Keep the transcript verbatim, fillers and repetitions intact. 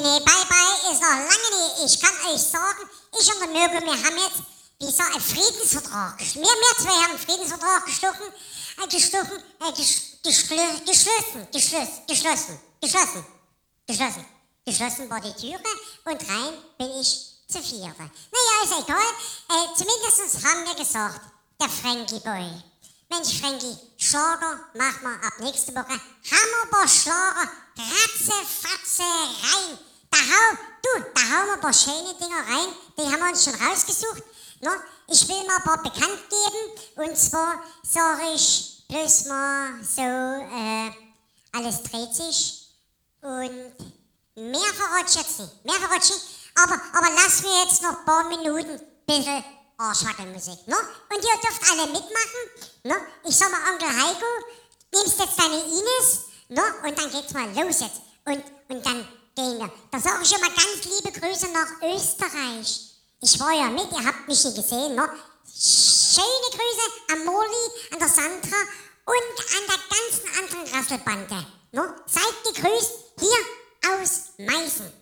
nee, bye bye ist noch lange nicht. Ich kann euch sagen, ich und der Mirko, wir haben jetzt, wie so einen Friedensvertrag. Wir, wir zwei haben einen Friedensvertrag gestochen, äh, gestochen, äh, ges, geschl, geschlossen, geschlossen, geschlossen, geschlossen, geschlossen. Geschlossen war die Türe und rein bin ich zu vierte. Naja, ist egal. Äh, zumindest haben wir gesagt, der Frankie Boy. Mensch, Frankie, Schlager machen wir ab nächste Woche. Hammerbar Schlager, Ratze, Fatze, rein. Da hau, du, da hauen wir ein paar schöne Dinger rein. Die haben wir uns schon rausgesucht. No? Ich will mal ein paar bekannt geben. Und zwar sage ich bloß mal so, äh, alles dreht sich. Und mehr verrate ich jetzt nicht. Mehr verrate ich nicht. Aber, aber lass mir jetzt noch ein paar Minuten ein bisschen Arschwackelmusik, ne? Und ihr dürft alle mitmachen, ne? Ich sag mal, Onkel Heiko, nimmst jetzt deine Ines, ne? Und dann geht's mal los jetzt. Und, und dann gehen wir. Da sage ich schon mal ganz liebe Grüße nach Österreich. Ich war ja mit, ihr habt mich nicht gesehen, ne? Schöne Grüße an Molly, an der Sandra und an der ganzen anderen Rasselbande, ne? Seid gegrüßt hier aus Meißen.